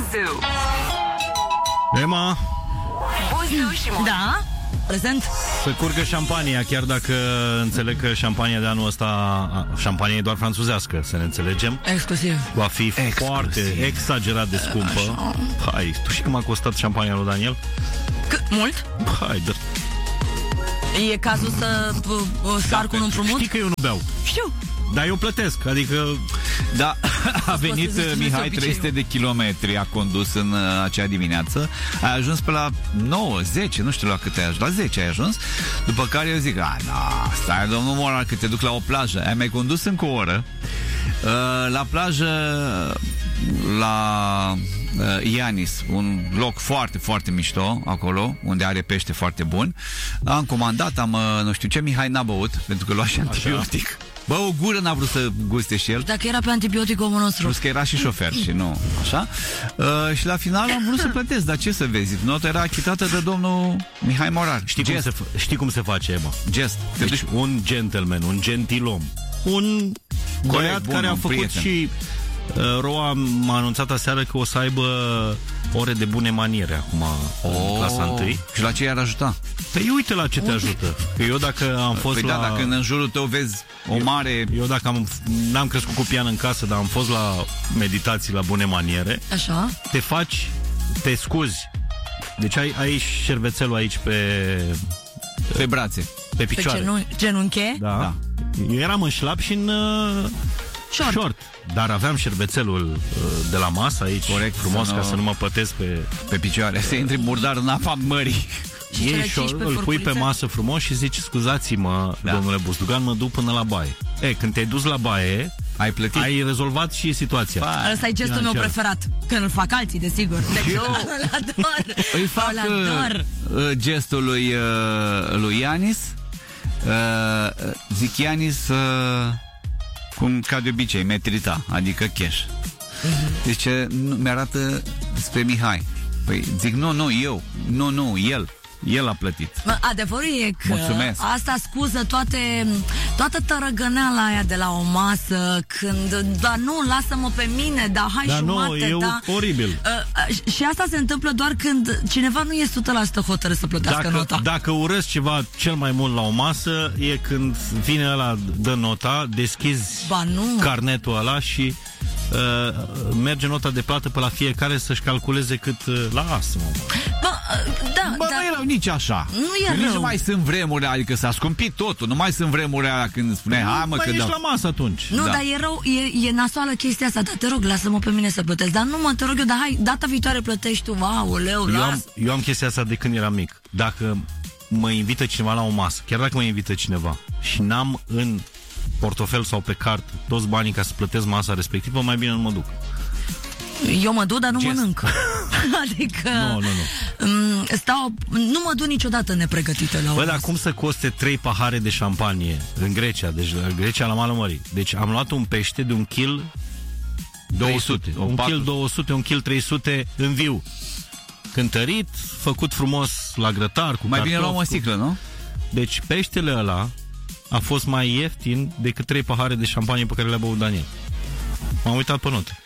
Buzu. Emma, Buzu și Moise. Da, prezent. să curgă șampania, chiar dacă înțeleg că șampania de anul ăsta, șampania e doar franțuzească, să ne înțelegem, Exclusiv. va fi foarte exagerat de scumpă. Hai, tu știi cum a costat șampania lui Daniel? Mult? Hai, dă. E cazul să sar cu un împrumut? Știi că eu nu beau, Știu. dar eu plătesc, adică... Da, a venit să zici Mihai obiceiul. 300 de kilometri, a condus în acea dimineață. A ajuns pe la 9, 10, nu știu la câte ai ajuns, la 10 ai ajuns. După care eu zic, stai domnul Morar, că te duc la o plajă. Ai mai condus încă o oră. La plajă, la Ianis, un loc foarte, foarte mișto acolo, unde are pește foarte bun. Am comandat, nu știu ce, Mihai n-a băut, pentru că lua și antibiotic. Bă, o gură n-a vrut să guste și el. Dacă era pe antibiotic omul nostru. Plus că era și șofer și nu, așa. Și la final am vrut să plătesc, dar ce să vezi? Nota era achitată de domnul Mihai Morar. Știi cum se face, Emma? Gest. Deci un gentleman, un gentilom, un băiat bun, care a un făcut prieten. și Roa m-a anunțat aseară că o să aibă ore de bune maniere acum în clasa 1. Și la ce i-ar ajuta? Păi uite la ce te ajută. Că eu dacă am fost Păi la... da, dacă în jurul tău vezi o mare... Eu dacă n-am crescut cu pian în casă, dar am fost la meditații la bune maniere, Așa. te scuzi. Deci ai șervețelul aici Pe brațe. pe Pe picioare. genunche. Da. Eu eram în șlap și în short. Dar aveam șervețelul de la masă aici, corect, frumos, ca să nu mă pătesc pe picioare. Să intri murdar în apa mării. ei și îl pui pe masă frumos și zici, scuzați-mă, domnule Buzdugan, mă duc până la baie. Când te-ai dus la baie, ai plătit. Ai rezolvat și situația. Ăsta e gestul meu preferat. Când îl fac alții, desigur. Deci eu îl ador. Îi fac gestul lui Ianis. Zic Ianis, cum ca de obicei, metrita, adică cash. Deci mi-arată spre Mihai. Păi zic, nu, eu. Nu, el. El a plătit. Adevărul e că mulțumesc. Asta scuză toată tărăgăneala aia de la o masă, când, dar nu, lasă-mă pe mine, dar hai jumate, e oribil. Și asta se întâmplă doar când cineva nu e 100% hotărât să plătească nota. Dacă urăsc ceva cel mai mult la o masă, e când vine ăla, dă nota, deschizi carnetul ăla și merge nota de plată pe la fiecare să-și calculeze cât lasă. Nu erau nici așa. Nu e nici rău. nu mai sunt vremuri, adică s-a scumpit totul. Nu mai sunt vremuri alea când spuneai, că ești la masă atunci. Nu, dar e rău, e nasoală chestia asta. Dar te rog, lasă-mă pe mine să plătesc. Dar nu te rog eu, dar hai, data viitoare plătești tu. Aoleu, eu am chestia asta de când eram mic. Dacă mă invită cineva la o masă, chiar dacă mă invită cineva și n-am în portofel sau pe card toți banii ca să plătesc masa respectivă, mai bine nu mă duc. Eu mă duc, dar nu mănânc. Adică nu mă duc niciodată nepregătită la o masă. Dar cum să coste 3 pahare de șampanie în Grecia? Deci Grecia la malul mării. Deci am luat un pește de 1 kg 200. 1 kg 200, 1 kg 300 în viu. Cântărit, făcut frumos la grătar cu mai bine luăm o sticlă, nu? Deci peștele ăla a fost mai ieftin decât 3 pahare de șampanie pe care le-a băut Daniel. M-am uitat pe note.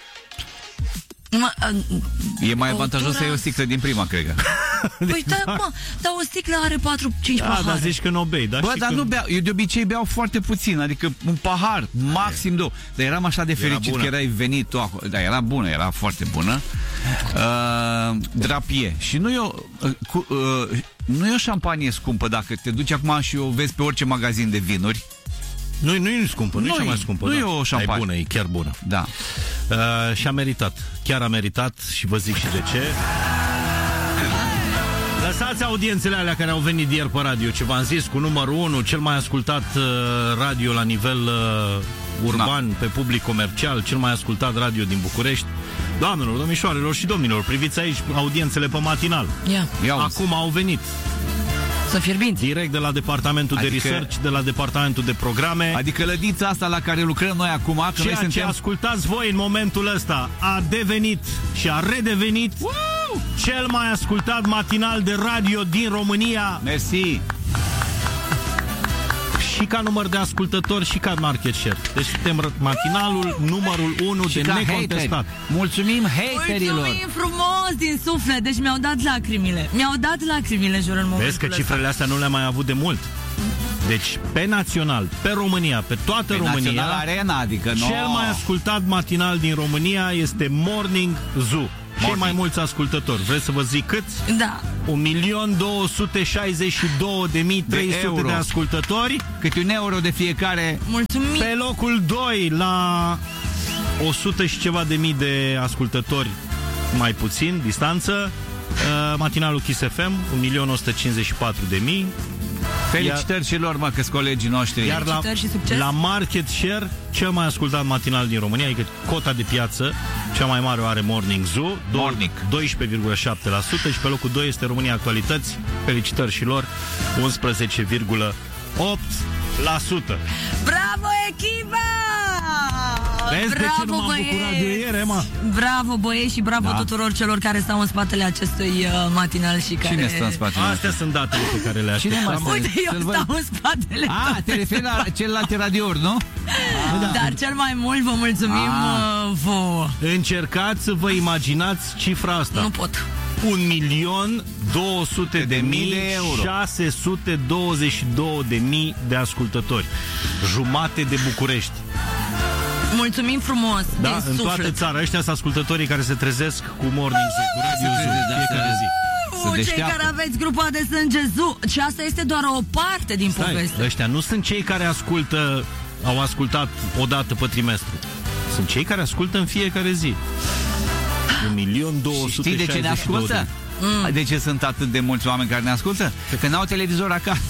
E mai avantajos să iei o sticlă din prima, cred că. Păi dar o sticlă are 4-5 pahare. Dar zici că nu o bei. Dar nu beau, eu de obicei beau foarte puțin, adică un pahar, maxim 2. Dar eram așa de fericit că erai venit tu acolo. Da, era bună, era foarte bună. Drapie. Și nu e o șampanie scumpă dacă te duci acum și o vezi pe orice magazin de vinuri. Nu e scumpă, nu e cea mai scumpă. Nu e o șampanie. E bună, e chiar bună. Da. Și a meritat. Chiar a meritat și vă zic și de ce. Lăsați audiențele alea care au venit ieri pe radio, ce v-am zis, cu numărul 1, cel mai ascultat radio la nivel urban, pe public comercial, cel mai ascultat radio din București. Doamnelor, domnișoarelor și domnilor, priviți aici audiențele pe matinal. Acum au venit. Să fierbinți. Direct de la departamentul de research, de la departamentul de programe. Adică lădița asta la care lucrăm noi acum, că ceea ce ascultați voi în momentul ăsta a devenit și a redevenit cel mai ascultat matinal de radio din România. Mersi. și ca număr de ascultători și ca market share. Deci suntem matinalul numărul 1 și de necontestat. Hateri. Mulțumim haterilor. Mulțumim frumos din suflet. Deci mi-au dat lacrimile. Jur, în momentul Vezi că cifrele astea nu le-am mai avut de mult. Deci, pe național, pe România, pe toată România, Național Arena, adică cel mai ascultat matinal din România este Morning Zoo. Cei mai mulți ascultători. Vreți să vă zic câți? Da. 1.262.300 de ascultători. Câte €1 de fiecare. Mulțumim. Pe locul 2 la 100 și ceva de mii de ascultători, mai puțin distanță, matinalul Kiss FM, 1.154.000. Felicitări celor, mă, că-s colegii noștri. Iar la market share, cel mai ascultat matinal din România, adică cota de piață, cea mai mare o are Morning Zoo, 12,7%, și pe locul 2 este România Actualități. Felicitări și lor, 11,8%. Bravo, echipa! Vezi de ce nu m-am bucurat de ieri, Emma? Bravo, băieți, și bravo tuturor celor care stau în spatele acestui matinal și care... Cine stă în spatele? Astea sunt datele pe care le așteptam. Uite, eu stau în spatele. Te referi la celelalte radiouri, nu? Dar cel mai mult vă mulțumim vouă. Încercați să vă imaginați cifra asta. Nu pot. 1.200.622.000 de ascultători. Jumate de București. Mulțumim frumos. Da, în toată țara. Ăștia sunt ascultătorii care se trezesc cu Morning Zoo, cu Radio Zoo, fiecare zi. Cei care aveți grupa de sânge Zoo. Și asta este doar o parte din poveste. Ăștia nu sunt cei care au ascultat o dată pe trimestru. Sunt cei care ascultă în fiecare zi. 1.262.000. Știi de ce ne ascultă? De ce sunt atât de mulți oameni care ne ascultă? Că n-au televizor acasă.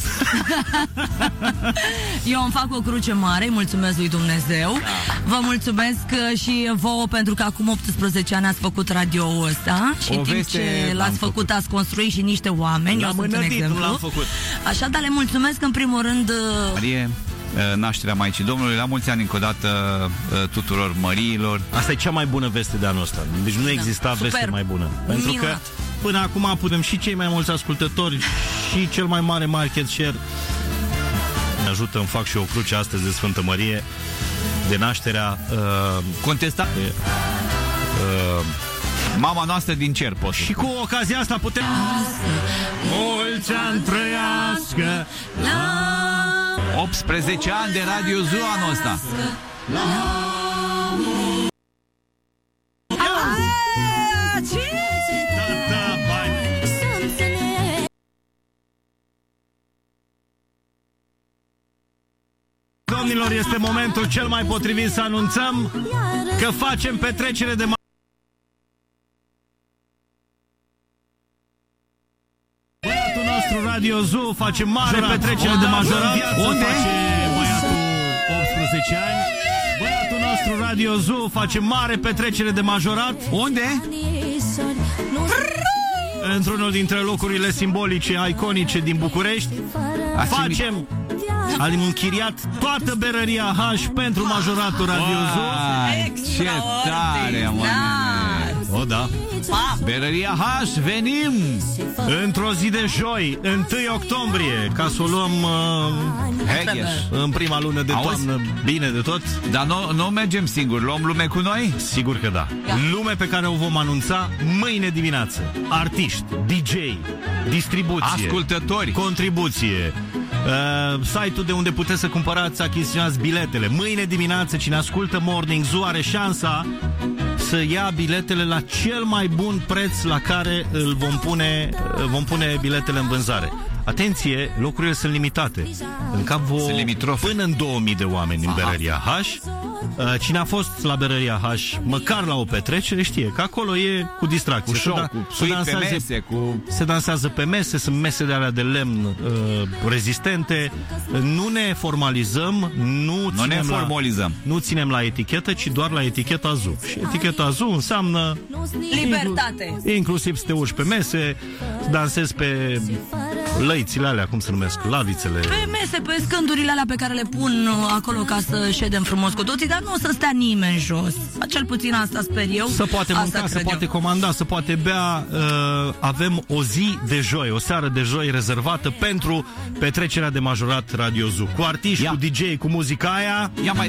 Eu îmi fac o cruce mare, mulțumesc lui Dumnezeu. Vă mulțumesc și vouă pentru că acum 18 ani ați făcut radio-ul ăsta. Și în timp ce l-ați făcut, ați construit și niște oameni. Eu sunt un exemplu. Nu l-am făcut. Așa, dar le mulțumesc în primul rând Marie, nașterea Maicii Domnului. La mulți ani încă o dată tuturor Măriilor. Asta e cea mai bună veste de anul ăsta. Deci nu exista veste mai bună. Pentru că până acum putem și cei mai mulți ascultători și cel mai mare market share. Ne ajută, îmi fac și o cruce astăzi de Sfântă Mărie, de nașterea contestat mama noastră din cer, pot. Și cu ocazia asta putem mulți ani trăiască 18 ani de Radio Zoo anul ăsta. Domnilor, este momentul cel mai potrivit să anunțăm că facem petrecere de băiatul nostru Radio Zoo face mare petrecere de majorat. Unde? Băiatul 18 ani. Băiatul nostru Radio Zoo face mare petrecere de majorat. Unde? Într-unul dintre locurile simbolice, iconice din București. Am închiriat toată berăria H pentru majoratul Radio Zoo. Ce tare, mă! O, da. Berăria H, venim! Într-o zi de joi, 1 octombrie, ca să o luăm în prima lună de toamnă, bine de tot. Dar nu mergem singuri, luăm lume cu noi? Sigur că da. Lume pe care o vom anunța mâine dimineață. Artiști, DJ, distribuție, ascultători, contribuție, site-ul de unde puteți să cumpărați, să achiziționați biletele. Mâine dimineață, cine ascultă Morning Zoo are șansa să ia biletele la cel mai bun preț la care îl vom pune biletele în vânzare. Atenție, locurile sunt limitate. În cap până în 2000 de oameni în berăria H. Cine a fost la berăria H, măcar la o petrecere, știe că acolo e cu distracție. Cu show, pe mese, se dansează pe mese, sunt mese de alea de lemn rezistente. Nu ne formalizăm, nu ținem la etichetă, ci doar la eticheta Zoo. Și eticheta Zoo înseamnă libertate. Inclusiv să te urci pe mese, dansezi pe lăițile alea, cum se numesc, lavițele. Pe mese, pe scândurile alea pe care le pun acolo ca să ședem frumos cu toții. dar nu o să stea nimeni jos. Cel puțin asta sper eu. Se poate mânca, se poate comanda, se poate bea. Avem o zi de joi, o seară de joi rezervată pentru petrecerea de majorat Radio Zoo. Cu artiști, cu DJ, cu muzica aia. Ia mai